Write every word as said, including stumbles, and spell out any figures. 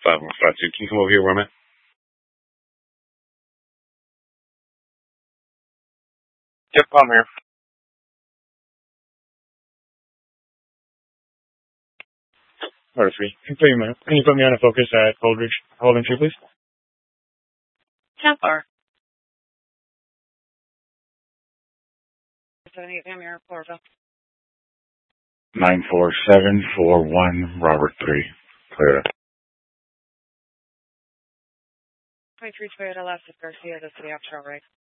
five one five two. Can you come over here where I'm at? Yep, I'm here. Order three. Can you put me, can you put me on a focus at Holdridge, Holding Tree, please? ten four. seventy-eight Pamir, Florida. nine four seven four one Robert three. Clear. twenty-three Toyota Lexus Garcia, the city offshore right.